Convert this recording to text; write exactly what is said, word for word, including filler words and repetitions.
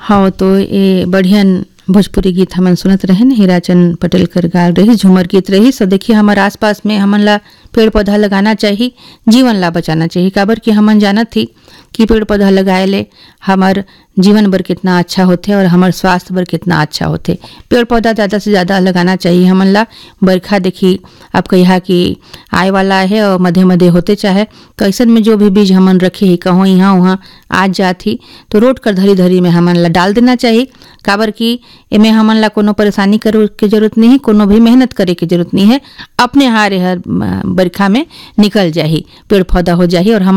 हाँ तो ये बढ़ियन भोजपुरी गीत हमन सुनत रहे न हीराचंद पटेल कर गाल रही झूमर गीत रही। सो देखिए हमारे आसपास में हमन ला पेड़ पौधा लगाना चाहिए, जीवन ला बचाना चाहिए। काबर कि हमन जानत थी कि पेड़ पौधा लगाए ले हमार जीवन बर कितना अच्छा होते और हमार स्वास्थ्य बर कितना अच्छा होते। पेड़ पौधा ज़्यादा से ज़्यादा लगाना चाहिए हमन ला। बरखा देखी अब कहा कि आए वाला है और मध्य मध्य होते चाहे कैसन में जो भी बीज हमन रखे ही कहूँ यहाँ वहाँ आज जाती तो रोड कर धरी धरी में हमन ला डाल देना चाहिए। काबर कि एमे हमन ला कोनो परेशानी करे के जरूरत नहीं, कोनो भी मेहनत करे के जरूरत नहीं है। अपने हारे हर बरखा में निकल जाही, पेड़ पौधा हो जाही और हम